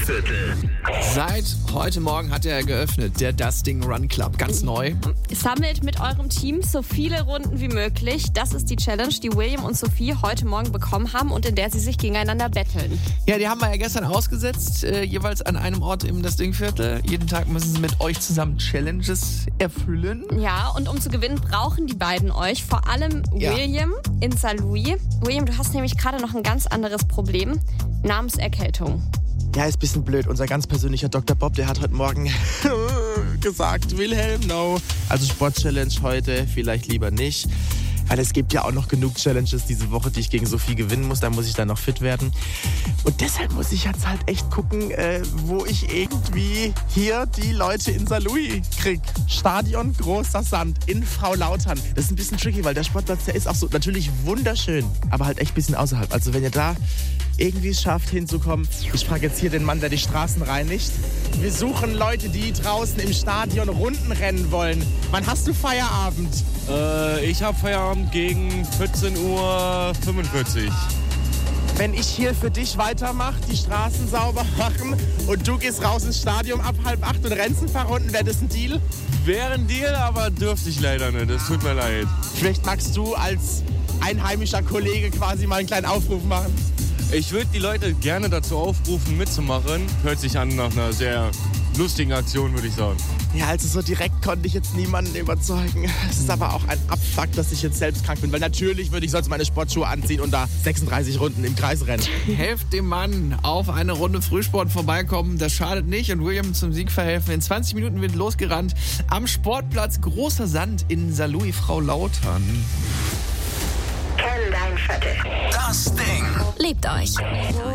Stinkviertel. Seit heute Morgen hat er geöffnet, der Das Ding Run Club, ganz neu. Sammelt mit eurem Team so viele Runden wie möglich. Das ist die Challenge, die William und Sophie heute Morgen bekommen haben und in der sie sich gegeneinander betteln. Ja, die haben wir ja gestern ausgesetzt, jeweils an einem Ort im Das Ding Viertel. Jeden Tag müssen sie mit euch zusammen Challenges erfüllen. Ja, und um zu gewinnen, brauchen die beiden euch. Vor allem William in Saarlouis. William, du hast nämlich gerade noch ein ganz anderes Problem. Namenserkältung. Ja, ist ein bisschen blöd. Unser ganz persönlicher Dr. Bob, der hat heute Morgen gesagt, Wilhelm, no. Also Sport-Challenge heute, vielleicht lieber nicht. Weil es gibt ja auch noch genug Challenges diese Woche, die ich gegen Sophie gewinnen muss. Da muss ich dann noch fit werden. Und deshalb muss ich jetzt halt echt gucken, wo ich irgendwie hier die Leute in Saarlouis krieg. Stadion Großer Sand in Frau Lautern. Das ist ein bisschen tricky, weil der Sportplatz, der ist auch so natürlich wunderschön, aber halt echt ein bisschen außerhalb. Also wenn ihr da irgendwie es schafft hinzukommen. Ich frage jetzt hier den Mann, der die Straßen reinigt. Wir suchen Leute, die draußen im Stadion Runden rennen wollen. Wann hast du Feierabend? Ich habe Feierabend gegen 14:45 Uhr. Wenn ich hier für dich weitermache, die Straßen sauber machen und du gehst raus ins Stadion ab 7:30 und rennst ein paar Runden, wäre das ein Deal? Wäre ein Deal, aber dürfte ich leider nicht. Das tut mir leid. Vielleicht magst du als einheimischer Kollege quasi mal einen kleinen Aufruf machen. Ich würde die Leute gerne dazu aufrufen, mitzumachen. Hört sich an nach einer sehr lustigen Aktion, würde ich sagen. Ja, also so direkt konnte ich jetzt niemanden überzeugen. Es ist aber auch ein Abfuck, dass ich jetzt selbst krank bin. Weil natürlich würde ich sonst meine Sportschuhe anziehen und da 36 Runden im Kreis rennen. Helft dem Mann auf eine Runde Frühsport vorbeikommen, das schadet nicht und William zum Sieg verhelfen. In 20 Minuten wird losgerannt am Sportplatz Großer Sand in Saarlouis, Frau Lautern. Kenn dein Viertel. Das Ding. Liebt euch.